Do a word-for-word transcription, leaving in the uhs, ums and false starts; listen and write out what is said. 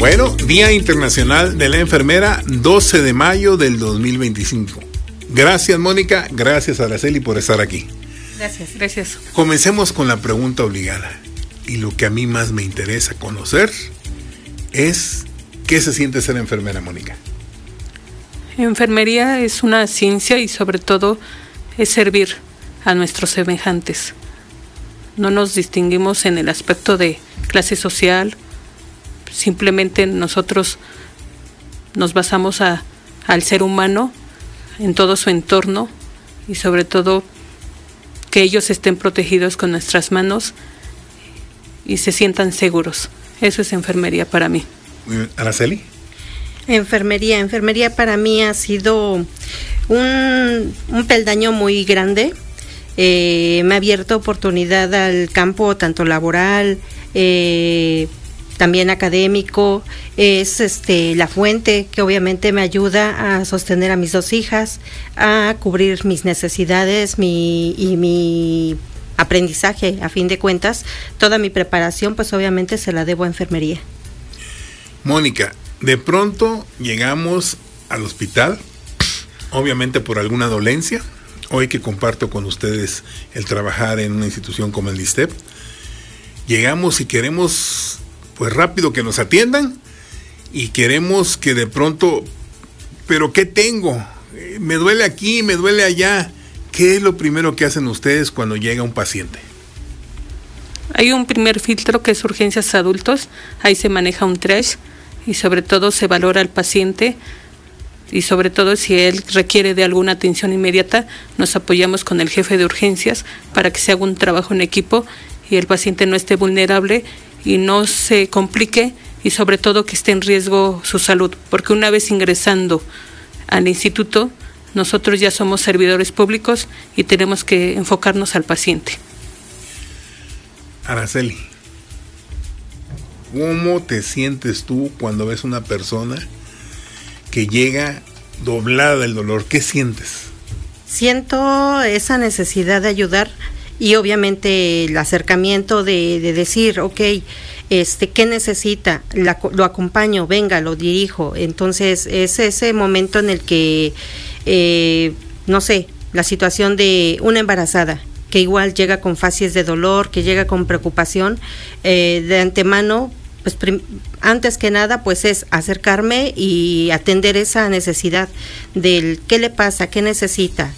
Bueno, Día Internacional de la Enfermera, doce de mayo del dos mil veinticinco. Gracias, Mónica. Gracias, Araceli, por estar aquí. Gracias, gracias. Comencemos con la pregunta obligada. Y lo que a mí más me interesa conocer es ¿qué se siente ser enfermera, Mónica? Enfermería es una ciencia y sobre todo es servir a nuestros semejantes. No nos distinguimos en el aspecto de clase social, simplemente nosotros nos basamos a, al ser humano en todo su entorno y sobre todo que ellos estén protegidos con nuestras manos y se sientan seguros. Eso es enfermería para mí. Araceli. Enfermería, enfermería para mí ha sido un, un peldaño muy grande. Eh, me ha abierto oportunidad al campo tanto laboral, eh, también académico. Es este la fuente que obviamente me ayuda a sostener a mis dos hijas, a cubrir mis necesidades mi, y mi aprendizaje. A fin de cuentas, toda mi preparación pues obviamente se la debo a enfermería. Mónica, de pronto llegamos al hospital, obviamente por alguna dolencia. Hoy que comparto con ustedes el trabajar en una institución como el ISSSTE P, llegamos y queremos pues rápido que nos atiendan y queremos que de pronto, pero ¿qué tengo? Me duele aquí, me duele allá. ¿Qué es lo primero que hacen ustedes cuando llega un paciente? Hay un primer filtro que es urgencias adultos, ahí se maneja un triage y sobre todo se valora al paciente y sobre todo si él requiere de alguna atención inmediata, nos apoyamos con el jefe de urgencias para que se haga un trabajo en equipo y el paciente no esté vulnerable y no se complique y sobre todo que esté en riesgo su salud, porque una vez ingresando al instituto, nosotros ya somos servidores públicos y tenemos que enfocarnos al paciente. Araceli, ¿cómo te sientes tú cuando ves una persona que llega doblada del dolor? ¿Qué sientes? Siento esa necesidad de ayudar y obviamente el acercamiento de, de decir, ok, este, ¿qué necesita? La, lo acompaño, venga, lo dirijo. Entonces es ese momento en el que, eh, no sé, la situación de una embarazada, que igual llega con facies de dolor, que llega con preocupación, eh, de antemano, pues prim- antes que nada, pues es acercarme y atender esa necesidad del qué le pasa, qué necesita,